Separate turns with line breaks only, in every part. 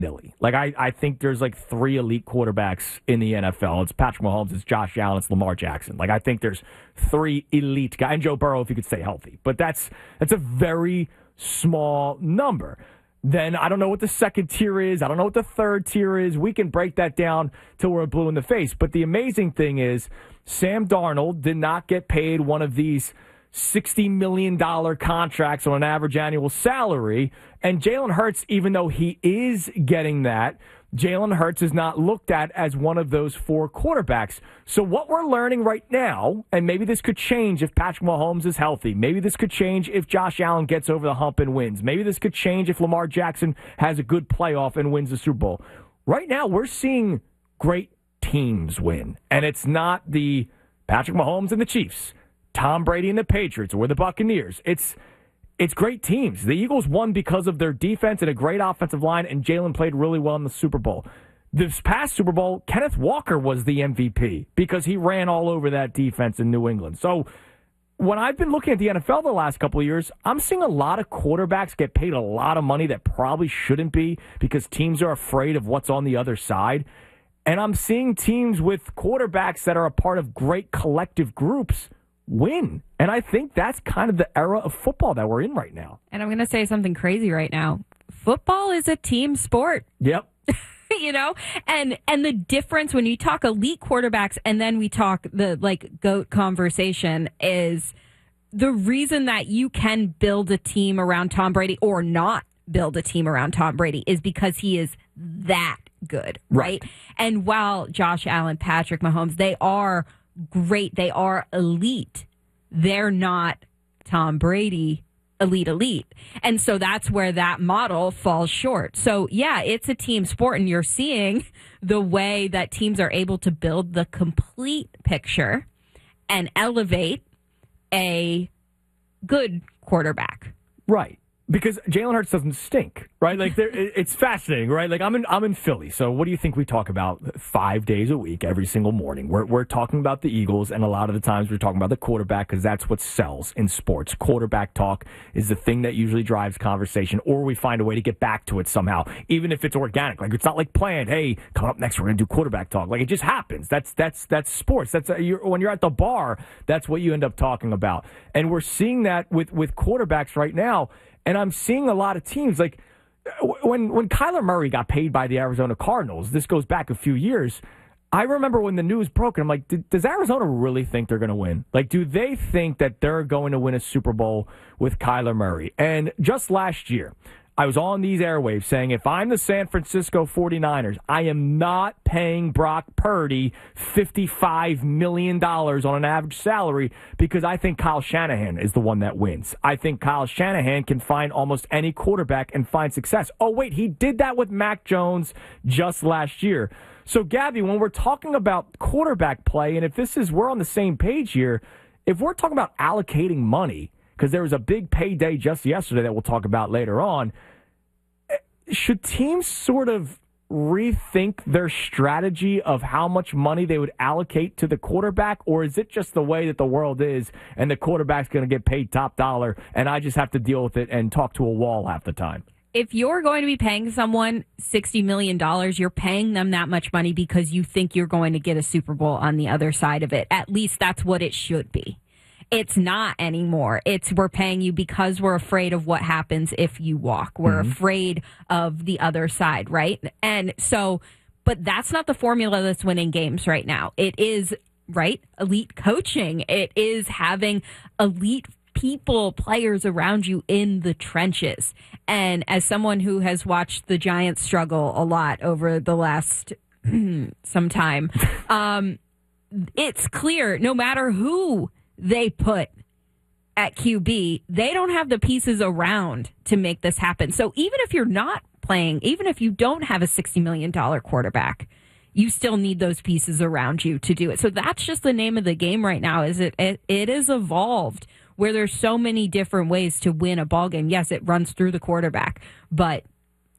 willy-nilly. Like, I think there's like 3 elite quarterbacks in the NFL. It's Patrick Mahomes, it's Josh Allen, it's Lamar Jackson. Like, I think there's 3 elite guys. And Joe Burrow, if he could stay healthy. But that's a very small number. Then I don't know what the second tier is. I don't know what the third tier is. We can break that down till we're blue in the face. But the amazing thing is Sam Darnold did not get paid one of these $60 million contracts on an average annual salary. And Jalen Hurts, even though he is getting that, Jalen Hurts is not looked at as one of those 4 quarterbacks. So what we're learning right now, and maybe this could change if Patrick Mahomes is healthy. Maybe this could change if Josh Allen gets over the hump and wins. Maybe this could change if Lamar Jackson has a good playoff and wins the Super Bowl. Right now, we're seeing great teams win. And it's not the Patrick Mahomes and the Chiefs, Tom Brady and the Patriots, or the Buccaneers. It's great teams. The Eagles won because of their defense and a great offensive line, and Jalen played really well in the Super Bowl. This past Super Bowl, Kenneth Walker was the MVP because he ran all over that defense in New England. So when I've been looking at the NFL the last couple of years, I'm seeing a lot of quarterbacks get paid a lot of money that probably shouldn't be because teams are afraid of what's on the other side. And I'm seeing teams with quarterbacks that are a part of great collective groups win. And I think that's kind of the era of football that we're in right now.
And I'm going to say something crazy right now. Football is a team sport.
Yep.
You know, and the difference when you talk elite quarterbacks and then we talk the GOAT conversation is the reason that you can build a team around Tom Brady or not build a team around Tom Brady is because he is that good, right? And while Josh Allen, Patrick Mahomes, they are great, they are elite, they're not Tom Brady elite. And so that's where that model falls short. So yeah, it's a team sport, and you're seeing the way that teams are able to build the complete picture and elevate a good quarterback.
Right. Because Jalen Hurts doesn't stink, right? Like, it's fascinating, right? Like, I'm in Philly, so what do you think we talk about 5 days a week, every single morning? We're talking about the Eagles, and a lot of the times we're talking about the quarterback because that's what sells in sports. Quarterback talk is the thing that usually drives conversation, or we find a way to get back to it somehow, even if it's organic. Like, it's not like planned. Hey, coming up next, we're going to do quarterback talk. Like, it just happens. That's sports. When you're at the bar, that's what you end up talking about, and we're seeing that with quarterbacks right now. And I'm seeing a lot of teams, like when Kyler Murray got paid by the Arizona Cardinals, this goes back a few years, I remember when the news broke, and I'm like, does Arizona really think they're going to win? Like, do they think that they're going to win a Super Bowl with Kyler Murray? And just last year, I was on these airwaves saying, if I'm the San Francisco 49ers, I am not paying Brock Purdy $55 million on an average salary because I think Kyle Shanahan is the one that wins. I think Kyle Shanahan can find almost any quarterback and find success. Oh, wait, he did that with Mac Jones just last year. So, Gabby, when we're talking about quarterback play, and if we're on the same page here, if we're talking about allocating money, because there was a big payday just yesterday that we'll talk about later on, should teams sort of rethink their strategy of how much money they would allocate to the quarterback, or is it just the way that the world is and the quarterback's going to get paid top dollar and I just have to deal with it and talk to a wall half the time?
If you're going to be paying someone $60 million, you're paying them that much money because you think you're going to get a Super Bowl on the other side of it. At least that's what it should be. It's not anymore. We're paying you because we're afraid of what happens if you walk. We're afraid of the other side, right? And so, but that's not the formula that's winning games right now. It is, right, elite coaching. It is having elite people, players around you in the trenches. And as someone who has watched the Giants struggle a lot over the last some time, it's clear no matter who they put at QB, they don't have the pieces around to make this happen. So even if you're not playing, even if you don't have a $60 million quarterback, you still need those pieces around you to do it. So that's just the name of the game right now. Is it is evolved where there's so many different ways to win a ball game. Yes, it runs through the quarterback, but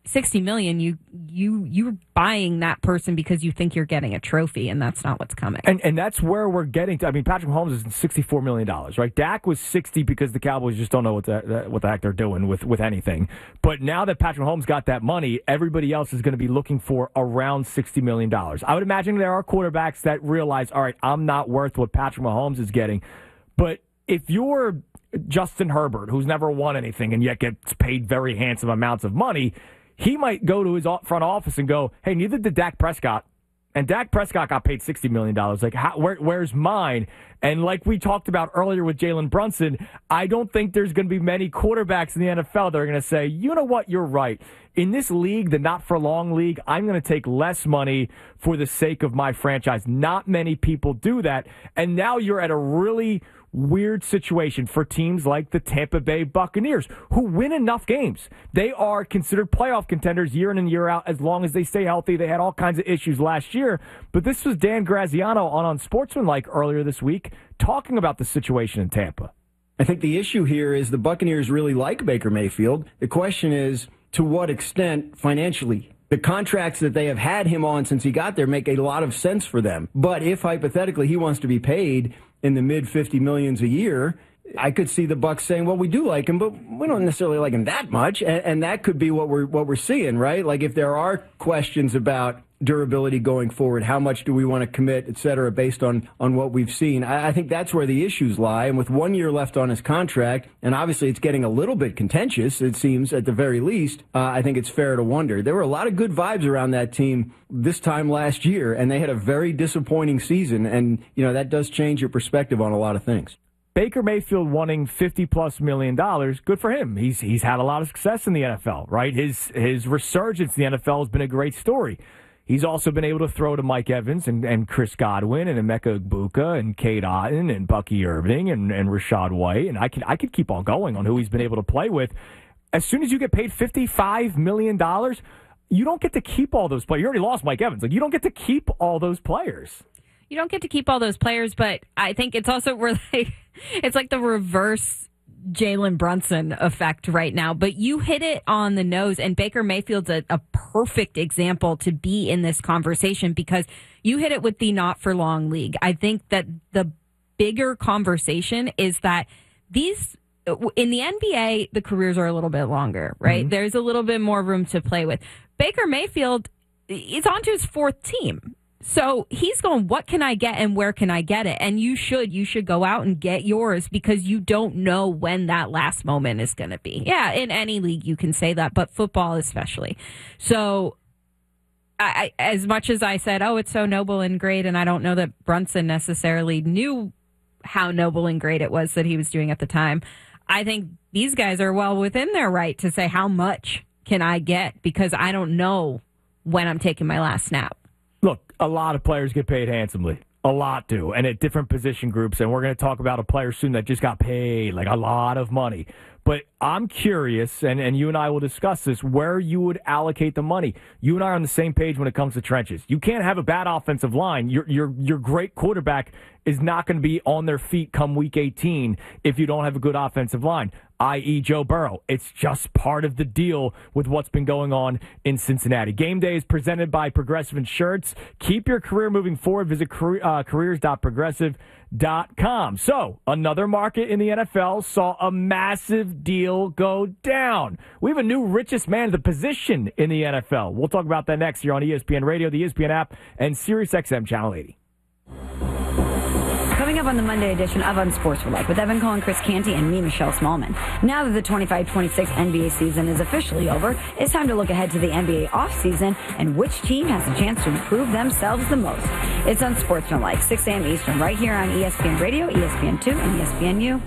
$60 million, you're buying that person because you think you're getting a trophy, and that's not what's coming.
And that's where we're getting to. I mean, Patrick Mahomes is $64 million, right? Dak was 60 because the Cowboys just don't know what the heck they're doing with anything. But now that Patrick Mahomes got that money, everybody else is going to be looking for around $60 million. I would imagine there are quarterbacks that realize, all right, I'm not worth what Patrick Mahomes is getting. But if you're Justin Herbert, who's never won anything and yet gets paid very handsome amounts of money, he might go to his front office and go, hey, neither did Dak Prescott. And Dak Prescott got paid $60 million. Like, where's mine? And like we talked about earlier with Jalen Brunson, I don't think there's going to be many quarterbacks in the NFL that are going to say, you know what, you're right. In this league, the not-for-long league, I'm going to take less money for the sake of my franchise. Not many people do that. And now you're at a really weird situation for teams like the Tampa Bay Buccaneers, who win enough games. They are considered playoff contenders year in and year out as long as they stay healthy. They had all kinds of issues last year, but this was Dan Graziano on Unsportsmanlike earlier this week talking about the situation in Tampa.
I think the issue here is the Buccaneers really like Baker Mayfield. The question is, to what extent financially? The contracts that they have had him on since he got there make a lot of sense for them. But if hypothetically he wants to be paid in the mid $50 million a year, I could see the Bucs saying, well, we do like him, but we don't necessarily like him that much. And that could be what we're seeing, right? Like if there are questions about durability going forward, how much do we want to commit, et cetera, based on what we've seen. I think that's where the issues lie. And with 1 year left on his contract, and obviously it's getting a little bit contentious, it seems, at the very least, I think it's fair to wonder. There were a lot of good vibes around that team this time last year, and they had a very disappointing season. And, you know, that does change your perspective on a lot of things.
Baker Mayfield wanting $50+ million, good for him. He's had a lot of success in the NFL, right? His resurgence in the NFL has been a great story. He's also been able to throw to Mike Evans and Chris Godwin and Emeka Egbuka and Cade Otton and Bucky Irving and Rachaad White. And I could keep on going on who he's been able to play with. As soon as you get paid $55 million, you don't get to keep all those players. You already lost Mike Evans. Like, you don't get to keep all those players.
You don't get to keep all those players, but I think it's also it's like the reverse Jalen Brunson effect right now. But you hit it on the nose, and Baker Mayfield's a perfect example to be in this conversation because you hit it with the not-for-long league. I think that the bigger conversation is that in the NBA, the careers are a little bit longer, right? Mm-hmm. There's a little bit more room to play with. Baker Mayfield is on to his fourth team. So he's going, what can I get and where can I get it? And you should go out and get yours because you don't know when that last moment is going to be. Yeah, in any league you can say that, but football especially. So I as much as I said, oh, it's so noble and great, and I don't know that Brunson necessarily knew how noble and great it was that he was doing at the time, I think these guys are well within their right to say, how much can I get? Because I don't know when I'm taking my last snap.
Look, a lot of players get paid handsomely. A lot do, and at different position groups. And we're going to talk about a player soon that just got paid like a lot of money. But I'm curious, and you and I will discuss this, where you would allocate the money. You and I are on the same page when it comes to trenches. You can't have a bad offensive line. Your great quarterback is not going to be on their feet come week 18 if you don't have a good offensive line, i.e. Joe Burrow. It's just part of the deal with what's been going on in Cincinnati. Game Day is presented by Progressive Insurance. Keep your career moving forward. Visit careers.progressive.com. So, another market in the NFL saw a massive deal go down. We have a new richest man of the position in the NFL. We'll talk about that next here on ESPN Radio, the ESPN app, and SiriusXM Channel 80.
Coming up on the Monday edition of Unsportsmanlike with Evan Cohen, Chris Canty, and me, Michelle Smallman. Now that the 25-26 NBA season is officially over, it's time to look ahead to the NBA offseason and which team has a chance to improve themselves the most. It's Unsportsmanlike, 6 a.m. Eastern, right here on ESPN Radio, ESPN2, and ESPNU.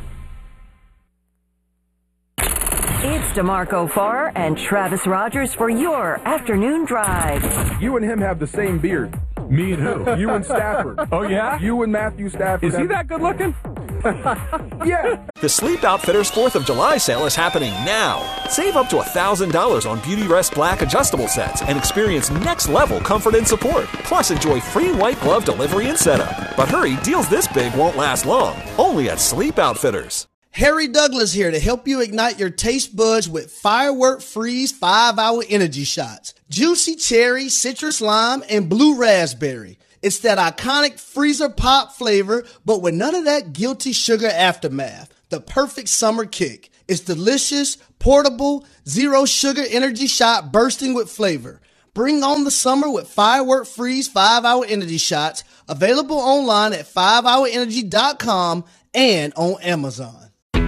It's DeMarco Farr and Travis Rogers for your afternoon drive.
You and him have the same beard.
Me and who?
You and Stafford.
Oh, yeah?
You and Matthew Stafford.
Is he that good looking?
Yeah.
The Sleep Outfitters 4th of July sale is happening now. Save up to $1,000 on Beauty Rest Black adjustable sets and experience next-level comfort and support. Plus, enjoy free white glove delivery and setup. But hurry, deals this big won't last long. Only at Sleep Outfitters.
Harry Douglas here to help you ignite your taste buds with Firework Freeze 5-Hour Energy Shots. Juicy cherry, citrus lime, and blue raspberry. It's that iconic freezer pop flavor, but with none of that guilty sugar aftermath. The perfect summer kick. It's delicious, portable, zero sugar energy shot bursting with flavor. Bring on the summer with Firework Freeze 5-Hour Energy Shots, available online at 5hourenergy.com and on Amazon.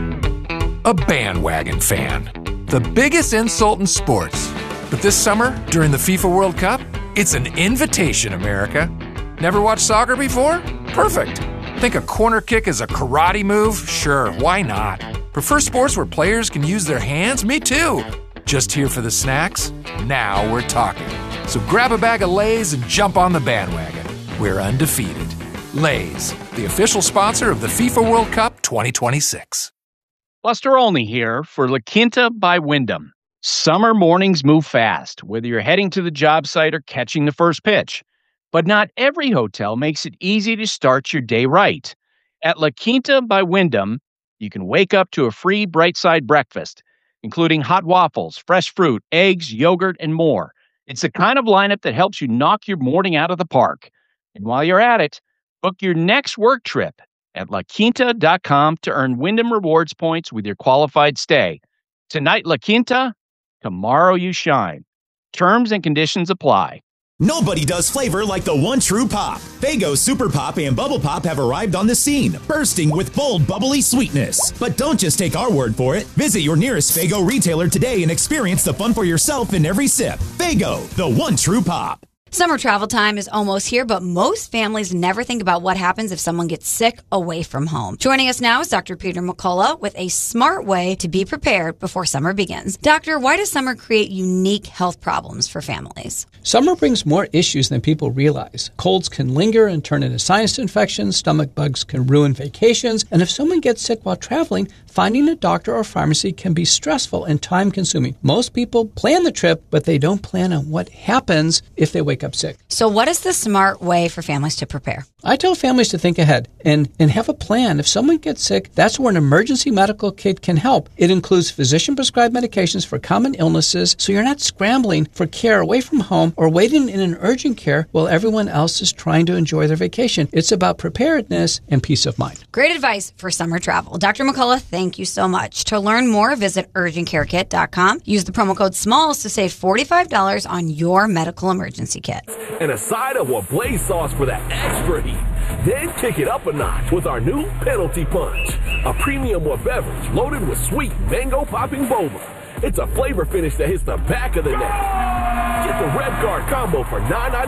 A bandwagon fan. The biggest insult in sports. But this summer, during the FIFA World Cup, it's an invitation, America. Never watched soccer before? Perfect. Think a corner kick is a karate move? Sure, why not? Prefer sports where players can use their hands? Me too. Just here for the snacks? Now we're talking. So grab a bag of Lay's and jump on the bandwagon. We're undefeated. Lay's, the official sponsor of the FIFA World Cup 2026.
Buster Olney here for La Quinta by Wyndham. Summer mornings move fast, whether you're heading to the job site or catching the first pitch. But not every hotel makes it easy to start your day right. At La Quinta by Wyndham, you can wake up to a free Bright Side breakfast, including hot waffles, fresh fruit, eggs, yogurt, and more. It's the kind of lineup that helps you knock your morning out of the park. And while you're at it, book your next work trip at LaQuinta.com to earn Wyndham Rewards points with your qualified stay. Tonight, La Quinta, tomorrow you shine. Terms and conditions apply.
Nobody does flavor like the one true pop. Faygo Super Pop and Bubble Pop have arrived on the scene, bursting with bold, bubbly sweetness. But don't just take our word for it. Visit your nearest Faygo retailer today and experience the fun for yourself in every sip. Faygo, the one true pop.
Summer travel time is almost here, but most families never think about what happens if someone gets sick away from home. Joining us now is Dr. Peter McCullough with a smart way to be prepared before summer begins. Doctor, why does summer create unique health problems for families?
Summer brings more issues than people realize. Colds can linger and turn into sinus infections, stomach bugs can ruin vacations, and if someone gets sick while traveling, finding a doctor or pharmacy can be stressful and time-consuming. Most people plan the trip, but they don't plan on what happens if they wake up sick.
So what is the smart way for families to prepare?
I tell families to think ahead and have a plan. If someone gets sick, that's where an emergency medical kit can help. It includes physician-prescribed medications for common illnesses, so you're not scrambling for care away from home or waiting in an urgent care while everyone else is trying to enjoy their vacation. It's about preparedness and peace of mind.
Great advice for summer travel. Dr. McCullough, thank you so much. To learn more, visit urgentcarekit.com. Use the promo code SMALLS to save $45 on your medical emergency kit.
And a side of what blaze sauce for that extra heat. Then kick it up a notch with our new Penalty Punch, a premium wood beverage loaded with sweet mango popping boba. It's a flavor finish that hits the back of the neck. Get the Red Guard combo for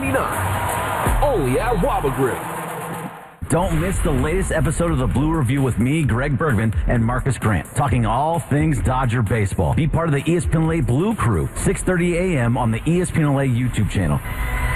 $9.99. Only at Waba Grill.
Don't miss the latest episode of The Blue Review with me, Greg Bergman, and Marcus Grant, talking all things Dodger baseball. Be part of the ESPN LA Blue Crew, 6:30 a.m. on the ESPN LA YouTube channel.